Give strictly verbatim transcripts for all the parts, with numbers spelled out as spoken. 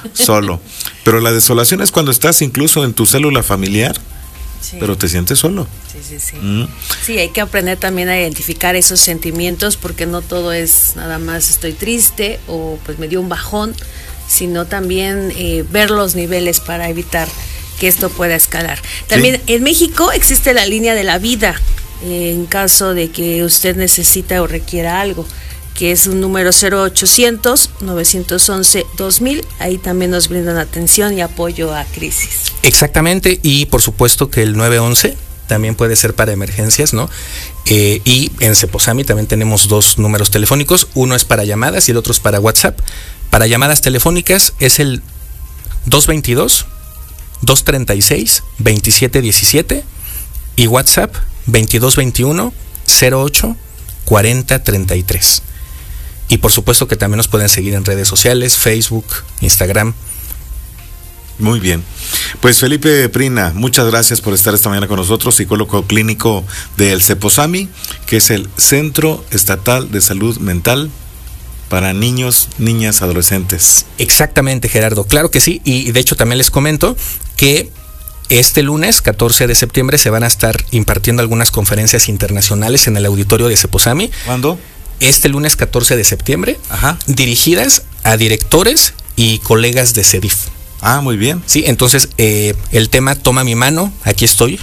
solo. Pero la desolación es cuando estás incluso en tu célula familiar, sí, pero te sientes solo. Sí, sí, sí. Mm. Sí, hay que aprender también a identificar esos sentimientos, porque no todo es nada más estoy triste o pues me dio un bajón, sino también eh, ver los niveles para evitar que esto pueda escalar. También sí, en México existe la línea de la vida, eh, en caso de que usted necesita o requiera algo, que es un número cero ochocientos, novecientos once, dos mil. Ahí también nos brindan atención y apoyo a crisis. Exactamente, y por supuesto que el nueve once también puede ser para emergencias, ¿no? Eh, y en Ceposami también tenemos dos números telefónicos, uno es para llamadas y el otro es para WhatsApp. Para llamadas telefónicas es el dos veintidós, dos treinta y seis, veintisiete diecisiete y WhatsApp veintidós veintiuno, cero ocho, cuarenta treinta y tres. Y por supuesto que también nos pueden seguir en redes sociales, Facebook, Instagram. Muy bien. Pues Felipe Prina, muchas gracias por estar esta mañana con nosotros, psicólogo clínico del Ceposami, que es el Centro Estatal de Salud Mental para niños, niñas, adolescentes. Exactamente, Gerardo, claro que sí, y de hecho también les comento que este lunes, catorce de septiembre, se van a estar impartiendo algunas conferencias internacionales en el auditorio de Ceposami. ¿Cuándo? Este lunes catorce de septiembre, ajá, dirigidas a directores y colegas de CEDIF. Ah, muy bien. Sí, entonces eh, el tema Toma mi mano, aquí estoy.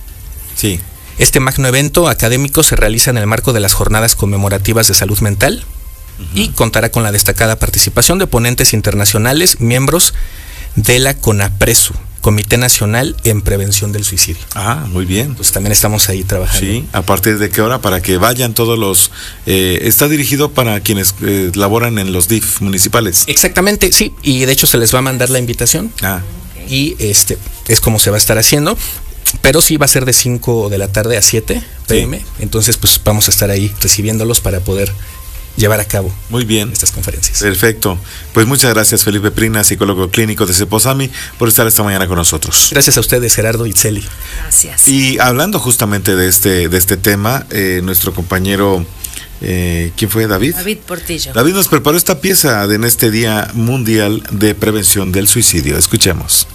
Sí. Este magno evento académico se realiza en el marco de las jornadas conmemorativas de salud mental, uh-huh, y contará con la destacada participación de ponentes internacionales, miembros de la CONAPRESU, Comité Nacional en Prevención del Suicidio. Ah, muy bien. Pues también estamos ahí trabajando. Sí, ¿a partir de qué hora? Para que vayan todos los... Eh, está dirigido para quienes eh, laboran en los D I F municipales. Exactamente, sí, y de hecho se les va a mandar la invitación. Ah. Y este es como se va a estar haciendo, pero sí va a ser de cinco de la tarde a siete pe eme, sí, entonces pues vamos a estar ahí recibiéndolos para poder llevar a cabo muy bien estas conferencias. Perfecto. Pues muchas gracias, Felipe Prina, psicólogo clínico de Ceposami, por estar esta mañana con nosotros. Gracias a ustedes, Gerardo y Itzeli. Gracias. Y hablando justamente de este, de este tema, eh, nuestro compañero, eh, ¿quién fue? David. David Portillo. David nos preparó esta pieza de en este Día Mundial de Prevención del Suicidio. Escuchemos.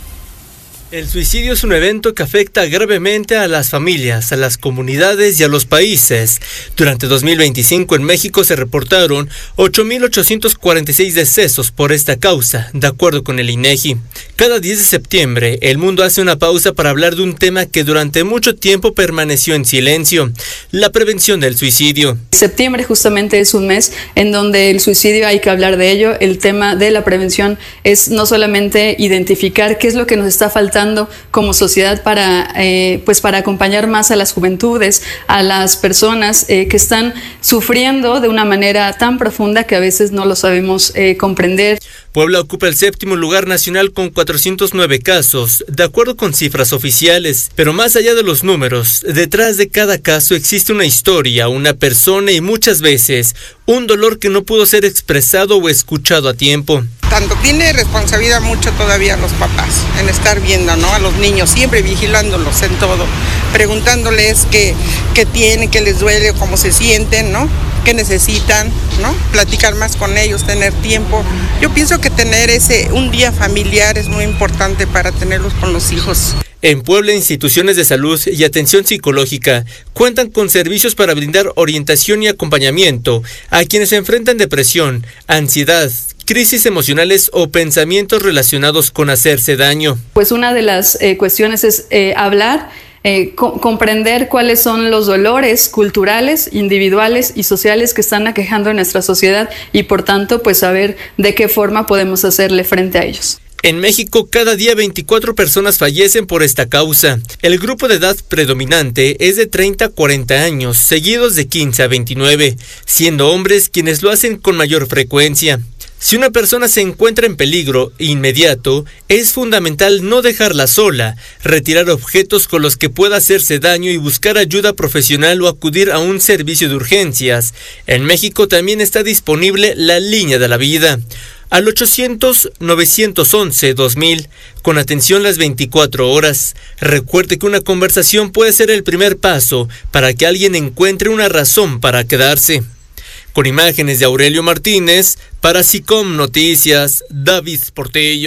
El suicidio es un evento que afecta gravemente a las familias, a las comunidades y a los países. Durante dos mil veinticinco en México se reportaron ocho mil ochocientos cuarenta y seis decesos por esta causa, de acuerdo con el INEGI. Cada diez de septiembre, el mundo hace una pausa para hablar de un tema que durante mucho tiempo permaneció en silencio: la prevención del suicidio. Septiembre justamente es un mes en donde el suicidio hay que hablar de ello. El tema de la prevención es no solamente identificar qué es lo que nos está faltando como sociedad para, eh, pues para acompañar más a las juventudes, a las personas eh, que están sufriendo de una manera tan profunda que a veces no lo sabemos eh, comprender. Puebla ocupa el séptimo lugar nacional con cuatrocientos nueve casos, de acuerdo con cifras oficiales. Pero más allá de los números, detrás de cada caso existe una historia, una persona y muchas veces un dolor que no pudo ser expresado o escuchado a tiempo. Tanto tiene responsabilidad mucho todavía los papás en estar viendo, ¿no?, a los niños, siempre vigilándolos en todo, preguntándoles qué, qué tienen, qué les duele, cómo se sienten, ¿no?, qué necesitan, ¿no?, platicar más con ellos, tener tiempo. Yo pienso que tener ese un día familiar es muy importante para tenerlos con los hijos. En Puebla, instituciones de salud y atención psicológica cuentan con servicios para brindar orientación y acompañamiento a quienes enfrentan depresión, ansiedad, crisis emocionales o pensamientos relacionados con hacerse daño. Pues una de las eh, cuestiones es eh, hablar, eh, co- comprender cuáles son los dolores culturales, individuales y sociales que están aquejando en nuestra sociedad y por tanto pues saber de qué forma podemos hacerle frente a ellos. En México, cada día veinticuatro personas fallecen por esta causa. El grupo de edad predominante es de treinta a cuarenta años, seguidos de quince a veintinueve, siendo hombres quienes lo hacen con mayor frecuencia. Si una persona se encuentra en peligro inmediato, es fundamental no dejarla sola, retirar objetos con los que pueda hacerse daño y buscar ayuda profesional o acudir a un servicio de urgencias. En México también está disponible la línea de la vida, al ochocientos, novecientos once, dos mil, con atención las veinticuatro horas. Recuerde que una conversación puede ser el primer paso para que alguien encuentre una razón para quedarse. Con imágenes de Aurelio Martínez, para SICOM Noticias, David Portillo.